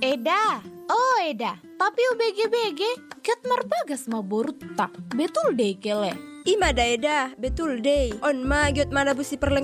Eda, oh Eda, tapi UBG-BG, ket marbagas maborut tak, betul deh kele. Ima da Eda, betul deh. On ma giot mana busi